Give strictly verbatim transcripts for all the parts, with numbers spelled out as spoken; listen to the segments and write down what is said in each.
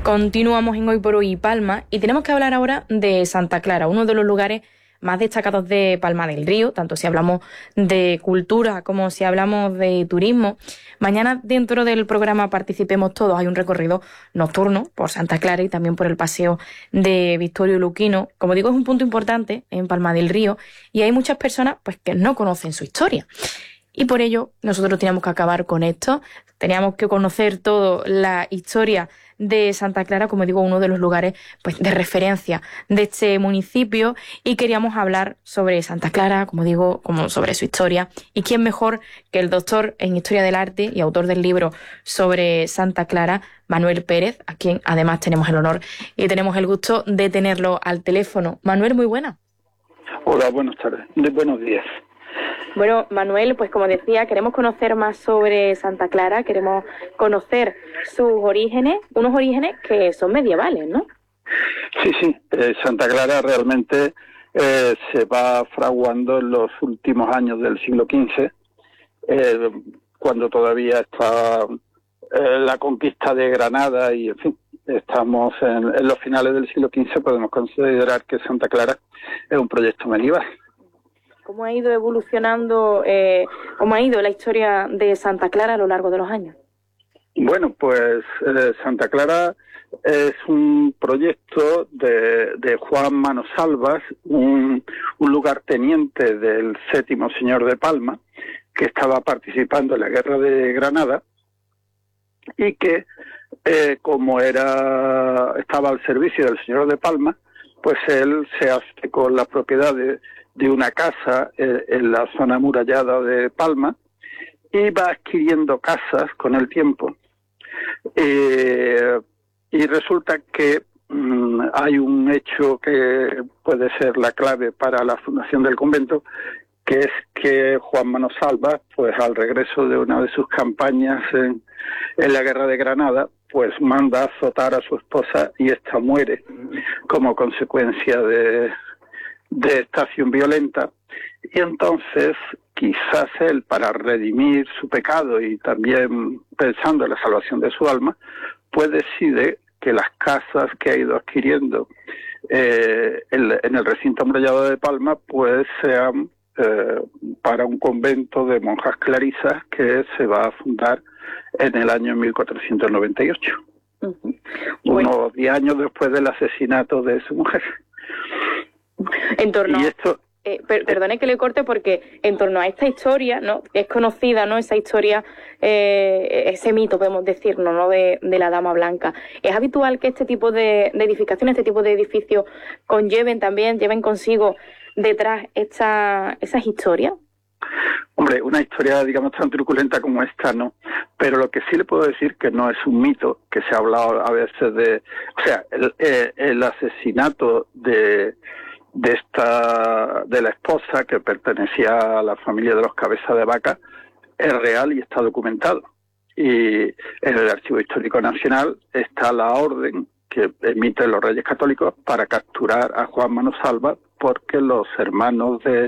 Continuamos en Hoy por Hoy Palma y tenemos que hablar ahora de Santa Clara, uno de los lugares más destacados de Palma del Río, tanto si hablamos de cultura como si hablamos de turismo. Mañana, dentro del programa Participemos Todos, hay un recorrido nocturno por Santa Clara y también por el paseo de Victorio Luquino. Como digo, es un punto importante en Palma del Río y hay muchas personas pues que no conocen su historia. Y por ello, nosotros teníamos que acabar con esto. Teníamos que conocer toda la historia de Santa Clara, como digo, uno de los lugares pues, de referencia de este municipio. Y queríamos hablar sobre Santa Clara, como digo, como sobre su historia. Y quién mejor que el doctor en Historia del Arte y autor del libro sobre Santa Clara, Manuel Pérez, a quien además tenemos el honor y tenemos el gusto de tenerlo al teléfono. Manuel, muy buena. Hola, buenas tardes. De buenos días. Bueno, Manuel, pues como decía, queremos conocer más sobre Santa Clara, queremos conocer sus orígenes, unos orígenes que son medievales, ¿no? Sí, sí, eh, Santa Clara realmente eh, se va fraguando en los últimos años del siglo quince, eh, cuando todavía está eh, la conquista de Granada y, en fin, estamos en, en los finales del siglo quince, podemos considerar que Santa Clara es un proyecto medieval. ¿Cómo ha ido evolucionando, eh, cómo ha ido la historia de Santa Clara a lo largo de los años? Bueno, pues eh, Santa Clara es un proyecto de, de Juan Manosalvas, un, un lugarteniente del séptimo señor de Palma, que estaba participando en la guerra de Granada y que, eh, como era estaba al servicio del señor de Palma, pues él se hace con las propiedades de una casa eh, en la zona amurallada de Palma y va adquiriendo casas con el tiempo. Eh, y resulta que mm, hay un hecho que puede ser la clave para la fundación del convento, que es que Juan Manosalvas, pues al regreso de una de sus campañas en, en la guerra de Granada, pues manda a azotar a su esposa y ésta muere como consecuencia de de esta acción violenta, y entonces quizás él, para redimir su pecado y también pensando en la salvación de su alma, pues decide que las casas que ha ido adquiriendo eh, en, en el recinto amurallado de Palma pues sean eh, para un convento de monjas clarisas que se va a fundar en el año mil cuatrocientos noventa y ocho, uh-huh. Bueno. Unos diez años después del asesinato de su mujer. En torno, y esto, eh, per, perdone que le corte, porque en torno a esta historia, ¿no? Es conocida, ¿no? Esa historia, eh, ese mito, podemos decirlo, ¿no? De, de la Dama Blanca. ¿Es habitual que este tipo de, de edificaciones, este tipo de edificios conlleven también, lleven consigo detrás esta, esas historias? Hombre, una historia, digamos, tan truculenta como esta, no. Pero lo que sí le puedo decir que no es un mito, que se ha hablado a veces de... O sea, el, eh, el asesinato de... de esta de la esposa que pertenecía a la familia de los Cabeza de Vaca es real y está documentado, y en el Archivo Histórico Nacional está la orden que emiten los Reyes Católicos para capturar a Juan Manosalvas, porque los hermanos de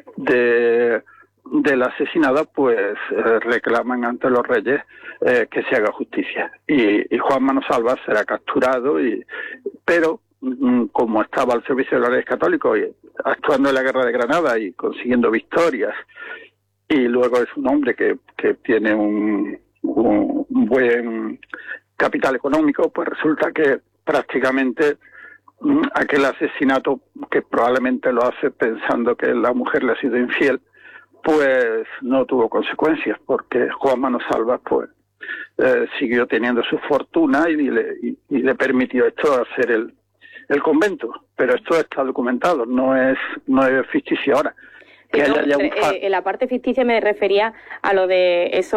de de la asesinada pues eh, reclaman ante los reyes eh, que se haga justicia, y, y Juan Manosalvas será capturado, y pero como estaba al servicio de los Reyes Católicos y actuando en la guerra de Granada y consiguiendo victorias, y luego es un hombre que, que tiene un, un buen capital económico, pues resulta que prácticamente aquel asesinato, que probablemente lo hace pensando que la mujer le ha sido infiel, pues no tuvo consecuencias, porque Juan Manosalvas pues eh, siguió teniendo su fortuna y le, y, y le permitió esto hacer el el convento, pero esto está documentado, no es no es ficticio ahora. Que no, haya un... eh, en la parte ficticia me refería a lo de eso